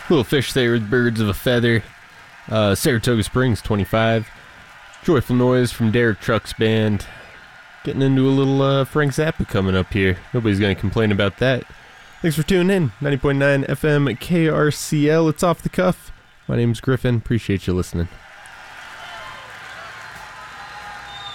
Little Fish there with Birds of a Feather. Saratoga Springs, 25. Joyful Noise from Derek Trucks Band. Getting into a little Frank Zappa coming up here. Nobody's going to complain about that. Thanks for tuning in. 90.9 FM KRCL. It's Off the Cuff. My name's Griffin. Appreciate you listening.